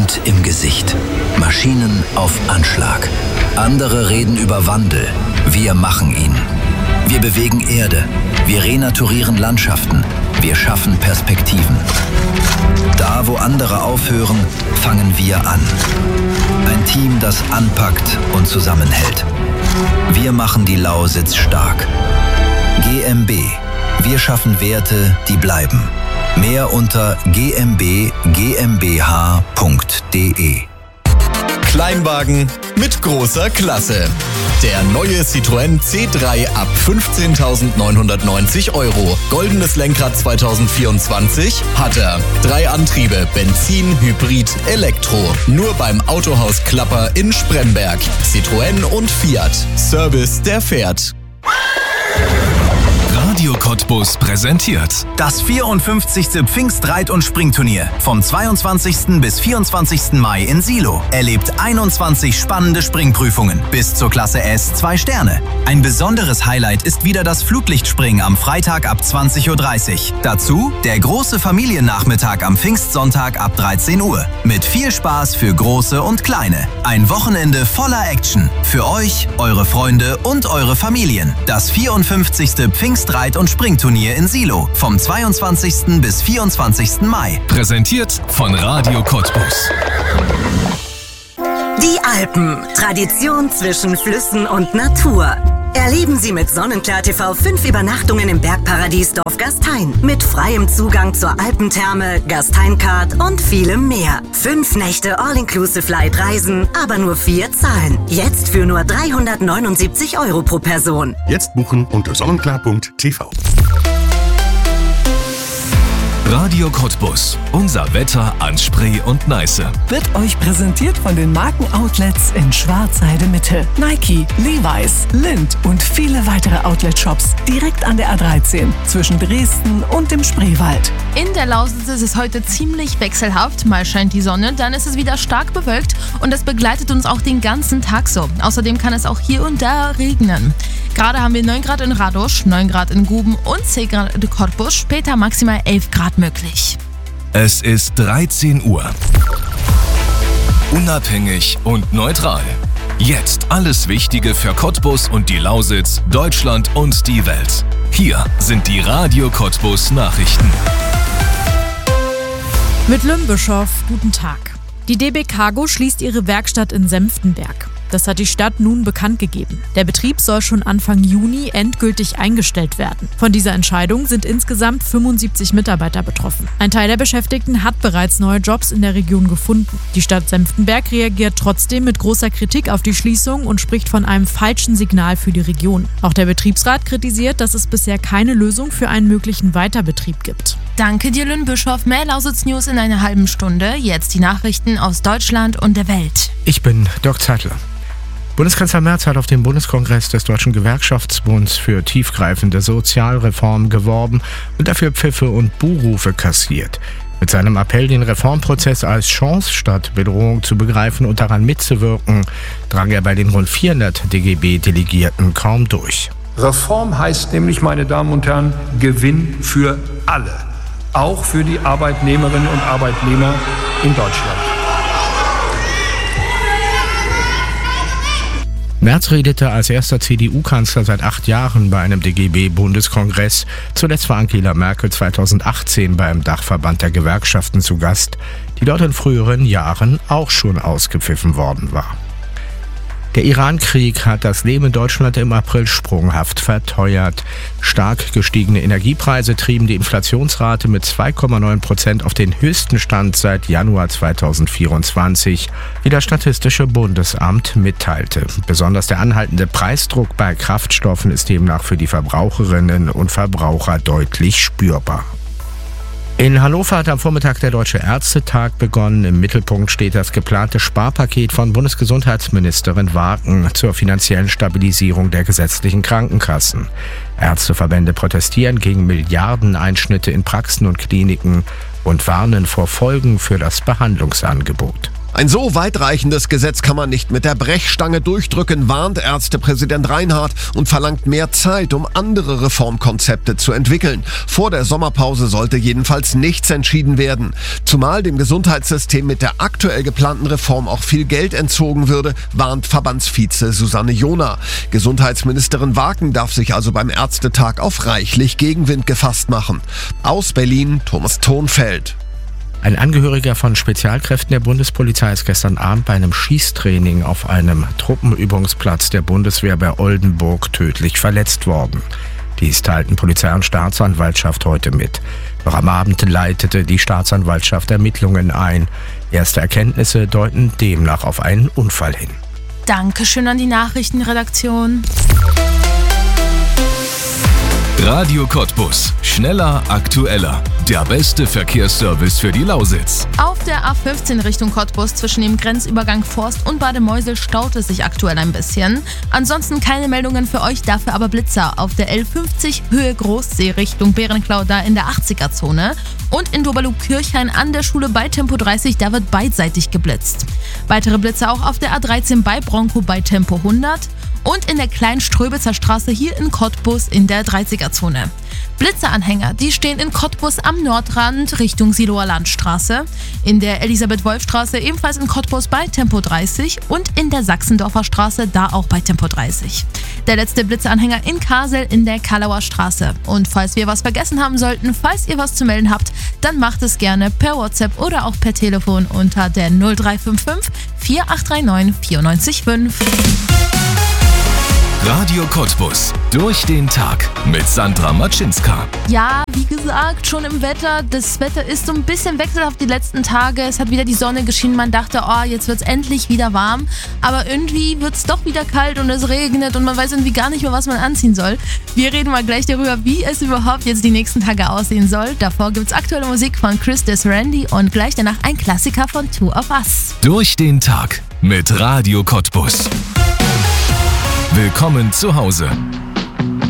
Wind im Gesicht. Maschinen auf Anschlag. Andere reden über Wandel. Wir machen ihn. Wir bewegen Erde. Wir renaturieren Landschaften. Wir schaffen Perspektiven. Da, wo andere aufhören, fangen wir an. Ein Team, das anpackt und zusammenhält. Wir machen die Lausitz stark. GmbH. Wir schaffen Werte, die bleiben. Mehr unter gmbh.de. Kleinwagen mit großer Klasse. Der neue Citroën C3 ab 15.990 €. Goldenes Lenkrad 2024 hat er. 3 Antriebe, Benzin, Hybrid, Elektro. Nur beim Autohaus Klapper in Spremberg. Citroën und Fiat. Service, der fährt. Radio Cottbus präsentiert das 54. Pfingstreit- und Springturnier vom 22. bis 24. Mai in Silo. Erlebt 21 spannende Springprüfungen bis zur Klasse S 2 Sterne. Ein besonderes Highlight ist wieder das Fluglichtspringen am Freitag ab 20.30 Uhr. Dazu der große Familiennachmittag am Pfingstsonntag ab 13 Uhr. Mit viel Spaß für Große und Kleine. Ein Wochenende voller Action. Für euch, eure Freunde und eure Familien. Das 54. Pfingstreit- und Springturnier in Silo vom 22. bis 24. Mai. Präsentiert von Radio Cottbus. Die Alpen. Tradition zwischen Flüssen und Natur. Erleben Sie mit Sonnenklar TV 5 Übernachtungen im Bergparadies Dorf Gastein. Mit freiem Zugang zur Alpentherme, Gastein-Card und vielem mehr. 5 Nächte All-Inclusive-Light-Reisen, aber nur 4 Zahlen. Jetzt für nur 379 € pro Person. Jetzt buchen unter sonnenklar.tv. Radio Cottbus. Unser Wetter an Spree und Neiße. Wird euch präsentiert von den Markenoutlets in Schwarzheide Mitte. Nike, Levi's, Lindt und viele weitere Outlet-Shops direkt an der A13 zwischen Dresden und dem Spreewald. In der Lausitz ist es heute ziemlich wechselhaft. Mal scheint die Sonne, dann ist es wieder stark bewölkt und das begleitet uns auch den ganzen Tag so. Außerdem kann es auch hier und da regnen. Gerade haben wir 9 Grad in Radosch, 9 Grad in Guben und 10 Grad in Cottbus, später maximal 11 Grad möglich. Es ist 13 Uhr. Unabhängig und neutral. Jetzt alles Wichtige für Cottbus und die Lausitz, Deutschland und die Welt. Hier sind die Radio Cottbus Nachrichten. Mit Lynn Bischoff, guten Tag. Die DB Cargo schließt ihre Werkstatt in Senftenberg. Das hat die Stadt nun bekannt gegeben. Der Betrieb soll schon Anfang Juni endgültig eingestellt werden. Von dieser Entscheidung sind insgesamt 75 Mitarbeiter betroffen. Ein Teil der Beschäftigten hat bereits neue Jobs in der Region gefunden. Die Stadt Senftenberg reagiert trotzdem mit großer Kritik auf die Schließung und spricht von einem falschen Signal für die Region. Auch der Betriebsrat kritisiert, dass es bisher keine Lösung für einen möglichen Weiterbetrieb gibt. Danke dir, Lynn Bischoff. Mehr Lausitz News in einer halben Stunde. Jetzt die Nachrichten aus Deutschland und der Welt. Ich bin Dirk Zeitler. Bundeskanzler Merz hat auf dem Bundeskongress des Deutschen Gewerkschaftsbunds für tiefgreifende Sozialreformen geworben und dafür Pfiffe und Buhrufe kassiert. Mit seinem Appell, den Reformprozess als Chance statt Bedrohung zu begreifen und daran mitzuwirken, drang er bei den rund 400 DGB-Delegierten kaum durch. Reform heißt nämlich, meine Damen und Herren, Gewinn für alle, auch für die Arbeitnehmerinnen und Arbeitnehmer in Deutschland. Merz redete als erster CDU-Kanzler seit 8 Jahren bei einem DGB-Bundeskongress. Zuletzt war Angela Merkel 2018 beim Dachverband der Gewerkschaften zu Gast, die dort in früheren Jahren auch schon ausgepfiffen worden war. Der Iran-Krieg hat das Leben in Deutschland im April sprunghaft verteuert. Stark gestiegene Energiepreise trieben die Inflationsrate mit 2,9% auf den höchsten Stand seit Januar 2024, wie das Statistische Bundesamt mitteilte. Besonders der anhaltende Preisdruck bei Kraftstoffen ist demnach für die Verbraucherinnen und Verbraucher deutlich spürbar. In Hannover hat am Vormittag der Deutsche Ärztetag begonnen. Im Mittelpunkt steht das geplante Sparpaket von Bundesgesundheitsministerin Wagen zur finanziellen Stabilisierung der gesetzlichen Krankenkassen. Ärzteverbände protestieren gegen Milliardeneinschnitte in Praxen und Kliniken und warnen vor Folgen für das Behandlungsangebot. Ein so weitreichendes Gesetz kann man nicht mit der Brechstange durchdrücken, warnt Ärztepräsident Reinhardt und verlangt mehr Zeit, um andere Reformkonzepte zu entwickeln. Vor der Sommerpause sollte jedenfalls nichts entschieden werden. Zumal dem Gesundheitssystem mit der aktuell geplanten Reform auch viel Geld entzogen würde, warnt Verbandsvize Susanne Jona. Gesundheitsministerin Waken darf sich also beim Ärztetag auf reichlich Gegenwind gefasst machen. Aus Berlin, Thomas Thonfeld. Ein Angehöriger von Spezialkräften der Bundespolizei ist gestern Abend bei einem Schießtraining auf einem Truppenübungsplatz der Bundeswehr bei Oldenburg tödlich verletzt worden. Dies teilten Polizei und Staatsanwaltschaft heute mit. Noch am Abend leitete die Staatsanwaltschaft Ermittlungen ein. Erste Erkenntnisse deuten demnach auf einen Unfall hin. Dankeschön an die Nachrichtenredaktion. Radio Cottbus. Schneller, aktueller. Der beste Verkehrsservice für die Lausitz. Auf der A15 Richtung Cottbus zwischen dem Grenzübergang Forst und Bademeusel staut es sich aktuell ein bisschen. Ansonsten keine Meldungen für euch, dafür aber Blitzer auf der L50 Höhe Großsee Richtung Bärenklau, da in der 80er-Zone. Und in Doberlug-Kirchhain an der Schule bei Tempo 30, da wird beidseitig geblitzt. Weitere Blitze auch auf der A13 bei Bronco bei Tempo 100. Und in der kleinen Ströbitzer Straße hier in Cottbus in der 30er-Zone. Blitzeranhänger, die stehen in Cottbus am Nordrand Richtung Siloer Landstraße, in der Elisabeth-Wolf-Straße ebenfalls in Cottbus bei Tempo 30 und in der Sachsendorfer Straße da auch bei Tempo 30. Der letzte Blitzeanhänger in Karsel in der Kalauer Straße. Und falls wir was vergessen haben sollten, falls ihr was zu melden habt, dann macht es gerne per WhatsApp oder auch per Telefon unter der 0355 4839 945. Radio Cottbus. Durch den Tag mit Sandra Matschinska. Ja, wie gesagt, schon im Wetter. Das Wetter ist so ein bisschen wechselhaft die letzten Tage. Es hat wieder die Sonne geschienen. Man dachte, oh, jetzt wird es endlich wieder warm. Aber irgendwie wird es doch wieder kalt und es regnet und man weiß irgendwie gar nicht mehr, was man anziehen soll. Wir reden mal gleich darüber, wie es überhaupt jetzt die nächsten Tage aussehen soll. Davor gibt es aktuelle Musik von Chris Randy und gleich danach ein Klassiker von Two of Us. Durch den Tag mit Radio Cottbus. Willkommen zu Hause.